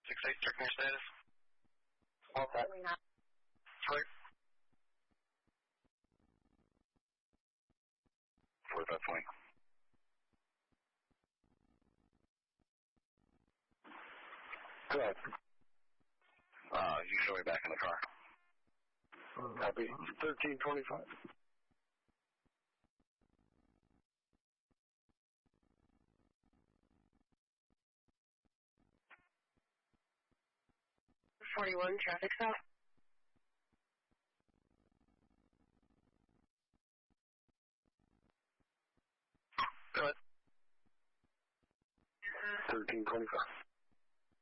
6-8, checking your status. What's that? Clear. 4520. Go ahead. You show me back in the car. Copy. 1325. Traffic stop. Go ahead. 1325.